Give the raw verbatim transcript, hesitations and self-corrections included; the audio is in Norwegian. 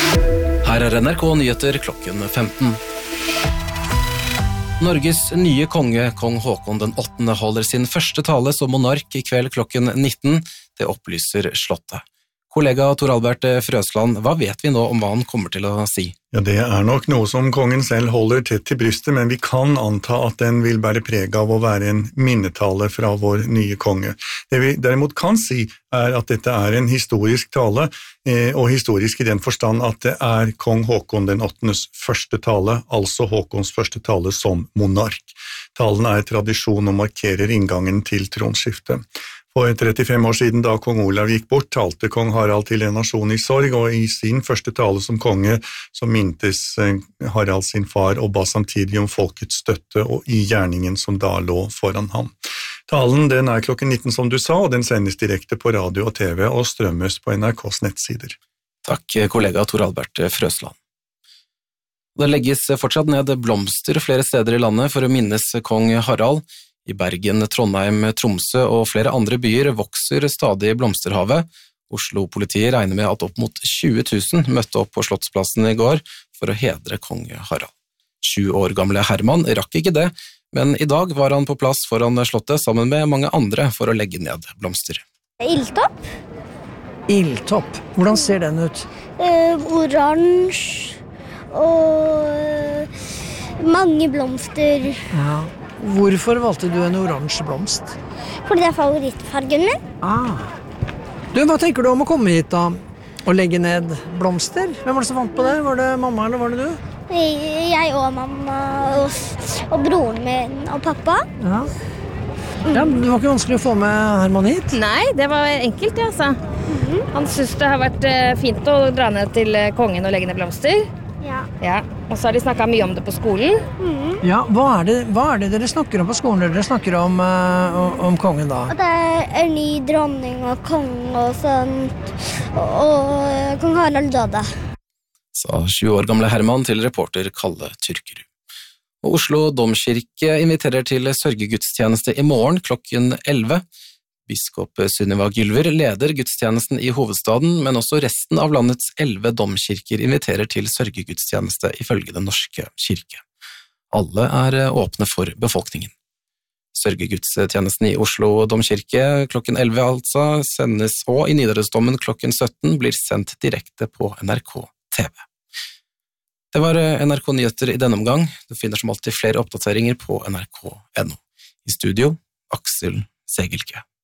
Her er N R K Nyheter klokken femten. Norges nye konge, kong Håkon den åttende, holder sin første tale som monark i kveld klokken nitten. Det opplyser Slottet. Kollega Tor Albert Frøsland, hva vet vi nå om hva han kommer til å si? Ja, det er nok noe som kongen selv holder tett til brystet, men vi kan anta at den vil bære preg av å være en minnetale fra vår nye konge. Det vi derimot kan si er at dette er en historisk tale, eh, og historisk i den forstand at det er kong Håkon den åttendes første tale, altså Håkons første tale som monark. Talen er tradisjon og markerer inngangen til tronskiftet. For trettifem år siden da kong Olav gikk bort, talte kong Harald til en nasjon i sorg, og i sin første tale som konge så mintes Harald sin far og ba samtidig om folkets støtte og i gjerningen som da lå foran ham. Talen den er klokken nitten som du sa, og den sendes direkte på radio og T V og strømmes på N R K's nettsider. Takk, kollega Tor Albert Frøsland. Det legges fortsatt ned blomster flere steder i landet for å minnes kong Harald. I Bergen, Trondheim, Tromsø og flere andre byer vokser stadig blomsterhavet. Oslo-politiet regner med at opp mot tjue tusen møtte opp på Slottsplassen i går for å hedre kong Harald. Sju år gamle Herman rakk ikke det, men i dag var han på plass foran Slottet sammen med mange andre for å legge ned blomster. Ildtopp. Ildtopp? Hvordan ser den ut? Uh, oransje og uh, mange blomster. Ja. Hvorfor valgte du en oransje blomst? Fordi det er favorittfargen min. Ah. Du, hva tenker du om å komme hit da? Og legge ned blomster? Hvem var det som fant på det? Var det mamma eller var det du? Jeg og mamma og, og broren min og pappa. Ja. Ja, det var ikke vanskelig å få med Herman hit? Nei, det var enkelt, ja, altså. Mm-hmm. Han synes det har vært fint å dra ned til kongen og legge ned blomster. Ja. Ja, og så har de snakket mye om det på skolen. Mm. Ja, hva er, det, hva er det dere snakker om på skolen? Dere snakker om, uh, om, om kongen da? Og det er en ny dronning og konge og sånt, og, og kong Harald døde. Sa tjue år gamle Herman til reporter Kalle Tyrkerud. Og Oslo Domkirke inviterer til sørgegudstjeneste i morgen klokken elleve. Biskop Sunniva Gylver leder gudstjenesten i hovedstaden, men også resten av landets elleve domkirker inviterer til sørgegudstjeneste ifølge Den norske kirke. Alle er åpne for befolkningen. Sørgegudstjenesten i Oslo Domkirke klokken elleve altså sendes, og i Nidarosdomen klokken sytten blir sendt direkte på N R K T V. Det var N R K Nyheter i denne omgang. Du finner som alltid flere oppdateringer på N R K punktum no. I studio, Aksel Segelke.